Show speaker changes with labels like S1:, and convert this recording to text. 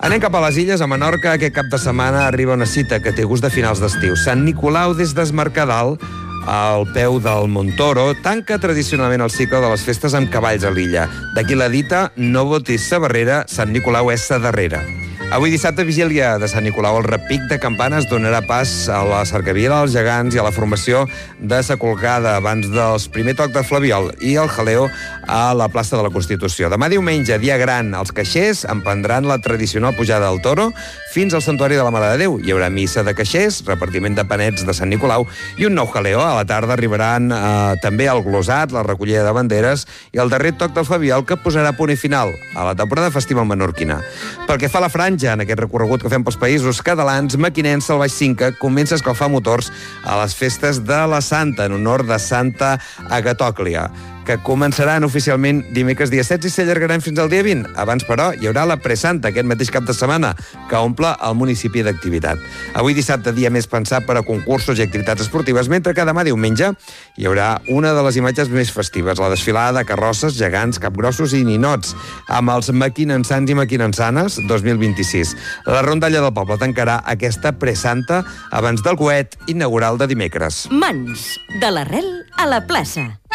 S1: Anem cap a les Illes, a Menorca. Aquest cap de setmana arriba una cita que té gust de finals d'estiu. Sant Nicolau des d'Es Mercadal, al peu del Montoro, tanca tradicionalment el cicle de les festes amb cavalls a l'illa. D'aquí la dita, no votis sa barrera, Sant Nicolau és sa darrera. Avui dissabte, vigília de Sant Nicolau, el repic de campanes donarà pas a la cercavia dels gegants i a la formació de sa colgada abans del primer toc de Flabiol i el jaleo a la plaça de la Constitució. Demà diumenge, dia gran, els caixers emprendran la tradicional pujada del Toro fins al Santuari de la Mare de Déu. Hi haurà missa de caixers, repartiment de panets de Sant Nicolau i un nou jaleo. A la tarda arribaran també el glosat, la recollida de banderes i el darrer toc del Flabiol, que posarà punt i final a la temporada festiva menorquina. Pel que fa a la franja, en aquest recorregut que fem pels països catalans, Mequinensa, el Baix Cinca, comença a escalfar motors a les festes de la Santa, en honor de Santa Agatòclia, que començaran oficialment dimecres dia 16 i s'allargaran fins al dia 20. Abans, però, hi haurà la Presanta, aquest mateix cap de setmana, que omple el municipi d'activitat. Avui dissabte, dia més pensat per a concursos i activitats esportives, mentre que demà diumenge hi haurà una de les imatges més festives, la desfilada de carrosses, gegants, capgrossos i ninots, amb els mequinensans i mequinensanes 2026. La rondalla del poble tancarà aquesta Presanta abans del coet inaugural de dimecres.
S2: Mans, de l'arrel a la plaça.